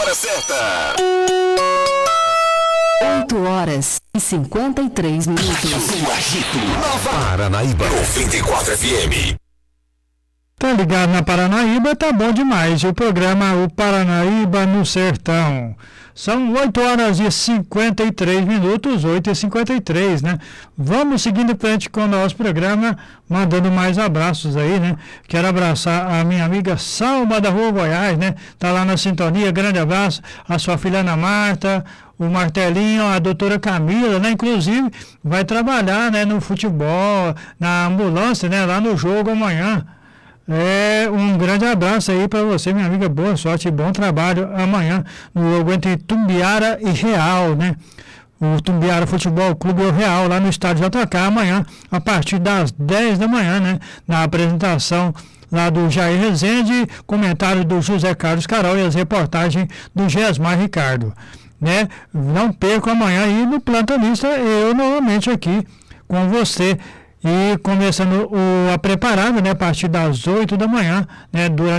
hora certa. 8h53. O Agito. Nova Paranaíba 94 FM. Tá ligado na Paranaíba, tá bom demais. O programa O Paranaíba no Sertão. São 8h53, 8h53, né? Vamos seguindo em frente com o nosso programa, mandando mais abraços aí, né? Quero abraçar a minha amiga Salma da Rua Goiás, né? Tá lá na sintonia, grande abraço. A sua filha Ana Marta, o Martelinho, a doutora Camila, né? Inclusive, vai trabalhar, né? No futebol, na ambulância, né? Lá no jogo amanhã. Um grande abraço aí para você, minha amiga. Boa sorte e bom trabalho amanhã no jogo entre Tumbiara e Real, né? O Tumbiara Futebol Clube e o Real, lá no estádio JK, amanhã, a partir das 10 da manhã, né? Na apresentação lá do Jair Rezende, comentário do José Carlos Carol e as reportagens do Gesmar Ricardo, né? Não perca amanhã aí no Plantonista, eu novamente aqui com você. E começando a preparar, né, a partir das 8 da manhã, né, durante